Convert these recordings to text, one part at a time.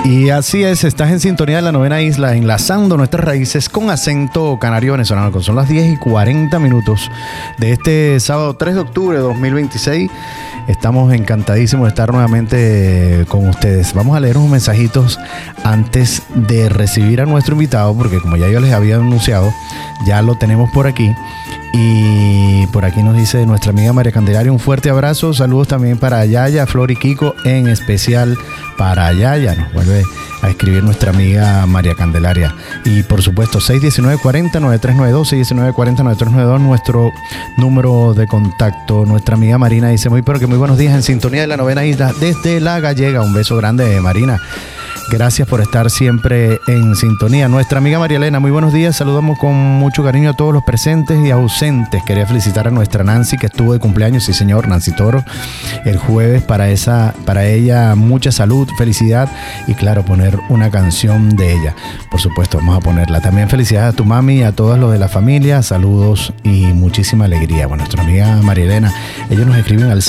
Y así es, estás en sintonía de la Novena Isla, enlazando nuestras raíces con acento canario venezolano. Son las 10:40 de este sábado 3 de octubre de 2026. Estamos encantadísimos de estar nuevamente con ustedes. Vamos a leer unos mensajitos antes de recibir a nuestro invitado, porque como ya yo les había anunciado, ya lo tenemos por aquí. Y por aquí nos dice nuestra amiga María Candelaria, un fuerte abrazo. Saludos también para Yaya, Flor y Kiko, en especial para Yaya. Nos vuelve a escribir nuestra amiga María Candelaria. Y por supuesto, 619-40-9392, 619-40-9392, nuestro número de contacto. Nuestra amiga Marina dice, muy buenos días en sintonía de la Novena Isla desde La Gallega. Un beso grande, Marina. Gracias por estar siempre en sintonía. Nuestra amiga María Elena, muy buenos días. Saludamos con mucho cariño a todos los presentes y ausentes. Quería felicitar a nuestra Nancy, que estuvo de cumpleaños. Sí, señor, Nancy Toro, el jueves. Para ella, mucha salud, felicidad y, claro, poner una canción de ella. Por supuesto, vamos a ponerla. También felicidades a tu mami y a todos los de la familia. Saludos y muchísima alegría. Bueno, nuestra amiga María Elena, ellos nos escriben al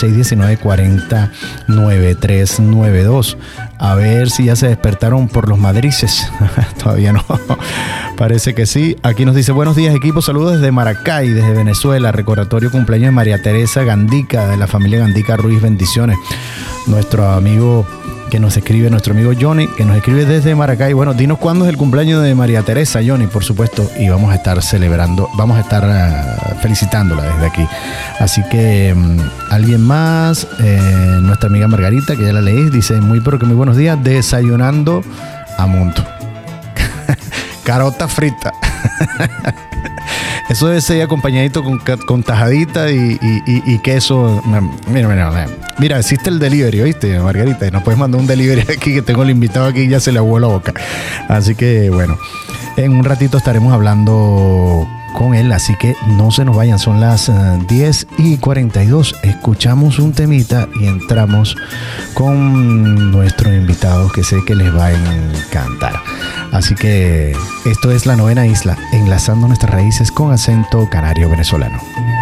619-40-9392. A ver si ya se despertaron por los madrices. Todavía no. Parece que sí. Aquí nos dice, buenos días equipo, saludos desde Maracay, desde Venezuela. Recordatorio cumpleaños de María Teresa Gandica, de la familia Gandica Ruiz. Bendiciones. Nuestro amigo que nos escribe, nuestro amigo Johnny, que nos escribe desde Maracay. Bueno, dinos cuándo es el cumpleaños de María Teresa, Johnny, por supuesto, y vamos a estar celebrando, vamos a estar felicitándola desde aquí. Así que alguien más, nuestra amiga Margarita, que ya la leí, dice, muy buenos días, desayunando a monto. Carota frita. Eso debe ser acompañadito con tajadita y queso. Mira, existe el delivery, ¿oíste, Margarita? Nos puedes mandar un delivery aquí, que tengo el invitado aquí y ya se le aguó la boca. Así que, bueno, en un ratito estaremos hablando con él, así que no se nos vayan. Son las 10:42. Escuchamos un temita y entramos con nuestros invitados, que sé que les va a encantar. Así que esto es la Novena Isla, enlazando nuestras raíces con acento canario venezolano.